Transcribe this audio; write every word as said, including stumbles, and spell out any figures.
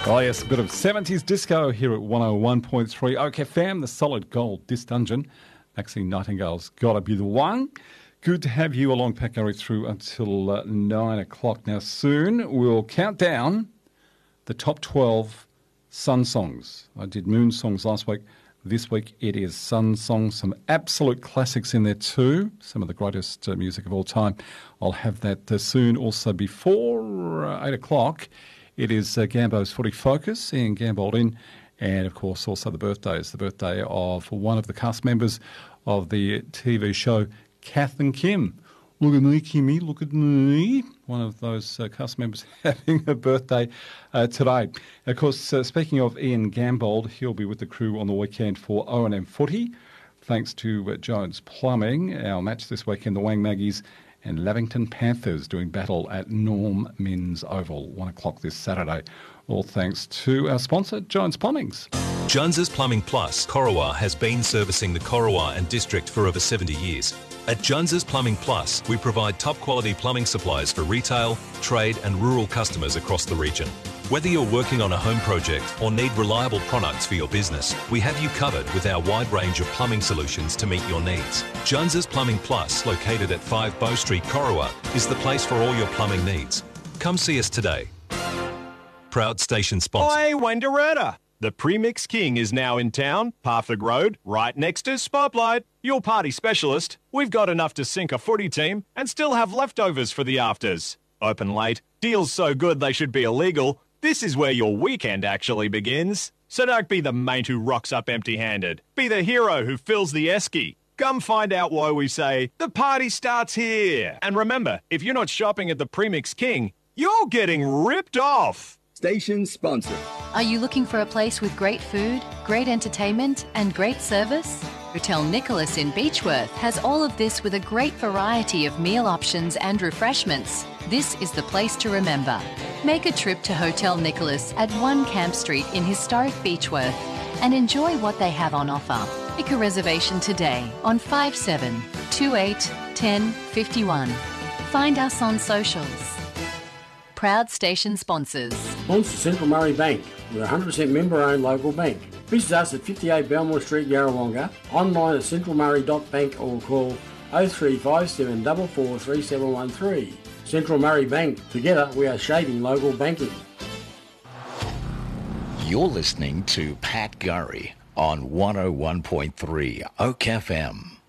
Oh yes, a bit of seventies disco here at one oh one point three O K F M, the solid gold disc dungeon. Maxine Nightingale's gotta be the one. Good to have you along, Pat Gurry, through until uh, nine o'clock. Now soon we'll count down the top twelve Sun songs. I did Moon songs last week. This week it is Sun songs, some absolute classics in there too, some of the greatest uh, music of all time. I'll have that uh, soon. Also before uh, eight o'clock, it is uh, Gambo's Footy Focus, Ian Gambold in, and of course also the birthdays. The birthday of one of the cast members of the T V show, Kath and Kim. Look at me, Kimmy, look at me. One of those uh, cast members having a birthday uh, today. Of course, uh, speaking of Ian Gambold, he'll be with the crew on the weekend for O and M Footy. Thanks to uh, Jones Plumbing, our match this weekend, the Wang Maggies and Lavington Panthers doing battle at Norm Minns Oval, one o'clock this Saturday. All thanks to our sponsor, Jones Plumbings. Jones's Plumbing Plus, Corowa, has been servicing the Corowa and district for over seventy years. At Jones's Plumbing Plus, we provide top-quality plumbing supplies for retail, trade and rural customers across the region. Whether you're working on a home project or need reliable products for your business, we have you covered with our wide range of plumbing solutions to meet your needs. Jones's Plumbing Plus, located at five Bow Street, Corowa, is the place for all your plumbing needs. Come see us today. Proud station sponsor. Oi, Wandererta! The Premix King is now in town, Parthag Road, right next to Spotlight. Your party specialist. We've got enough to sink a footy team and still have leftovers for the afters. Open late, deals so good they should be illegal. This is where your weekend actually begins. So don't be the mate who rocks up empty-handed. Be the hero who fills the esky. Come find out why we say, the party starts here. And remember, if you're not shopping at the Premix King, you're getting ripped off. Station sponsor. Are you looking for a place with great food, great entertainment and great service? Hotel Nicholas in Beechworth has all of this with a great variety of meal options and refreshments. This is the place to remember. Make a trip to Hotel Nicholas at one Camp Street in historic Beechworth and enjoy what they have on offer. Make a reservation today on five seven two eight one oh five one. Find us on socials. Proud station sponsors. Sponsor Central Murray Bank. We're a one hundred percent member-owned local bank. Visit us at fifty-eight Belmore Street, Yarrawonga, online at central murray dot bank or call oh three five seven four four three seven one three. Central Murray Bank. Together we are shaping local banking. You're listening to Pat Gurry on one oh one point three O K F M.